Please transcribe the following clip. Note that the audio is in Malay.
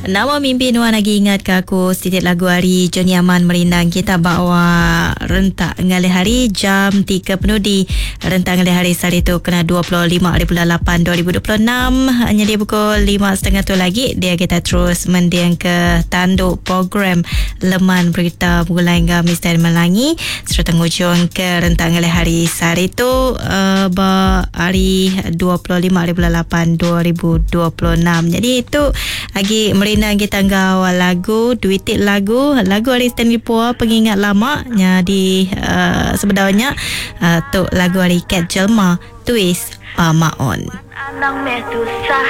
Nama mimpi Nuan lagi ingat ke aku sedikit lagu hari Johnny Aman Merindang. Kita bawa rentak ngalih hari jam 3 penuh di rentak ngalih hari saat itu kena 25 hari bulan 8 2026. Hanya dia pukul 5.30 tu lagi dia kita terus mendiang ke tanduk program Leman Berita Bulan hingga Misteri Melangi serta hujung ke rentak ngalih hari saat itu hari 25 hari bulan 8 2026. Jadi itu lagi merindang kita ngawal lagu duitik lagu hari Stanley Poa pengingat lama nya di sebenarnya tu lagu hari Cat Jelma twist Maon.